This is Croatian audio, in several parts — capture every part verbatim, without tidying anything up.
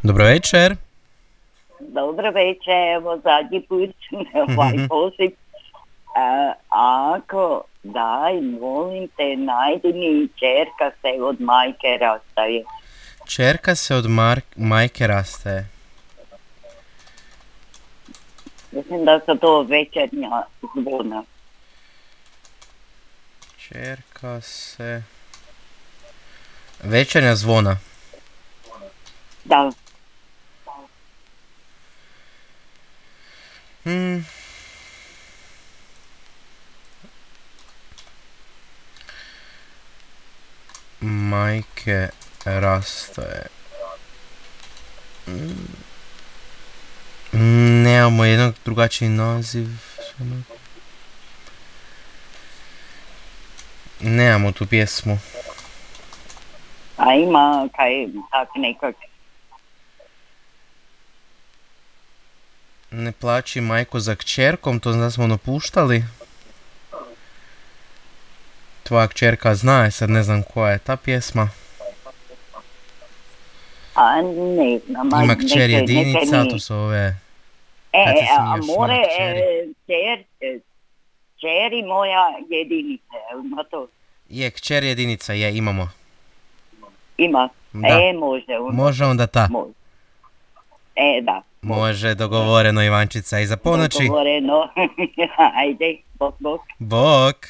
Dobro večer. Dobro večer, evo zadnji put ovaj poziv. A, ako daj, molim te, najdi mi čerka se od majke rastaje. Čerka se od mar- majke rastaje. Mislim da su to večernja zvona. Čerka se... Večernja zvona. Da. Hmm. Majke rastaje. Hmm. Nemamo jednog drugačiji naziv. Nemamo tu pjesmu. A ima kaj tak nekak... Ne plaći majko za kćerkom, to da smo napuštali. Tvoja kćerka zna, sad ne znam koja je ta pjesma. A ne znam. Ima kćer jedinica, to su ove... E, a more, kćer, kćeri moja jedinica, ima to? Je, kćer jedinica, je, imamo. Ima? Da. E, može. Onda. Može onda ta. Može. E, da. Može, dogovoreno Ivančica, i za ponoći. Dogovoreno. Ajde, bok, bok. Bok.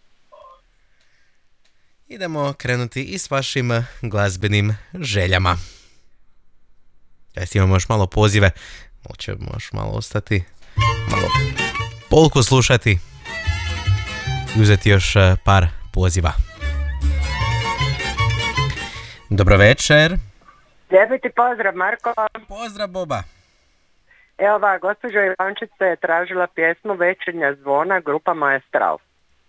Idemo krenuti i s vašim glazbenim željama. Jesi imamo još malo pozive. Hoćemo još malo ostati. Malo polku slušati. I uzeti još par poziva. Dobro večer. Lijepi ti pozdrav, Marko. Pozdrav, Boba. Evo ova, gospođa Ivančica je tražila pjesmu Večernja zvona, grupa Maestral.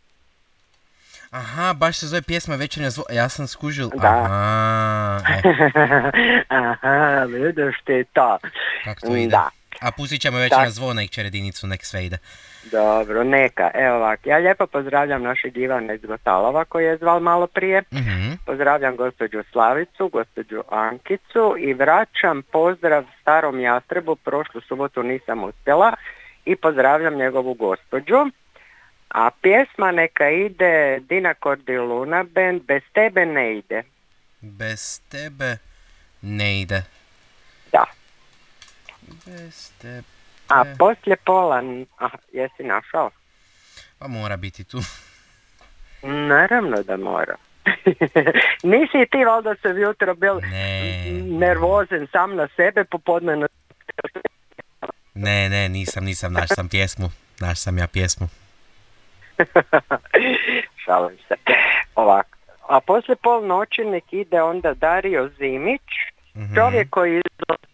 Aha, baš se zove pjesma Večernja zvona. Ja sam skužil. Da. Aha, e. Aha, vidiš ti to. Kako to ide? Da. A pustit ćemo Večernja zvona i kćer jedinicu, nek sve ide. Dobro, neka. Evo ovak, ja lijepo pozdravljam našeg Ivana iz Gotalova koji je zval malo prije. Mm-hmm. Pozdravljam gospođu Slavicu, gospođu Ankicu i vraćam pozdrav starom Jastrebu, prošlu subotu nisam uspjela, i pozdravljam njegovu gospođu. A pjesma neka ide Dina Kordi Luna Band, Bez tebe ne ide. Bez tebe ne ide. Da. Bez tebe... A poslije pola, aha, jesi našao? Pa mora biti tu. Naravno da mora. Nisi ti valjda se jutro bil ne. nervozan sam na sebe, popodne na... Ne, ne, nisam, nisam, naš sam pjesmu. Naš sam ja pjesmu. Šalim se. Ovako. A poslije pol noći nek ide onda Dario Zimić, mm-hmm. čovjek koji izgleda...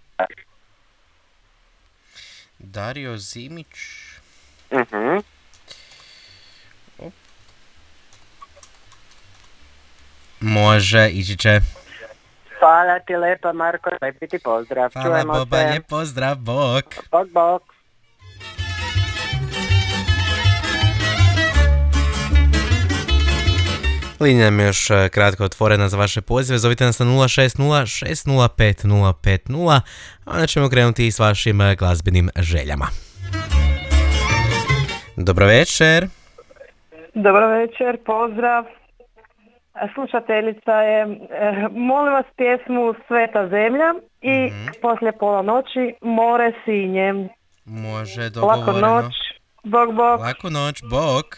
Dario Zimić. Mhm. Može, ići će. Hvala ti lepa, Marko, lepi ti pozdrav. Hvala, čujemo Boba, se. lijep pozdrav, bok. Bok, bok. Linija nam je još kratko otvorena za vaše pozive. Zovite nas na nula šest nula šest nula pet nula pet nula, a onda ćemo krenuti i s vašim glazbenim željama. Dobro večer. Dobro večer, pozdrav. Slušateljica je, eh, molim vas pjesmu Sveta zemlja i mm-hmm. poslije pola noći More sinje. Može, dogovoreno. Laku noć, bok, bok. Laku noć, bok.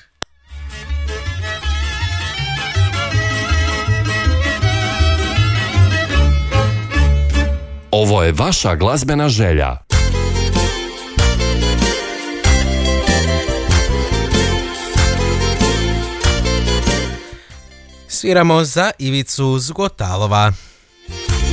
Ovo je vaša glazbena želja. Sviramo za Ivicu z Gotalova.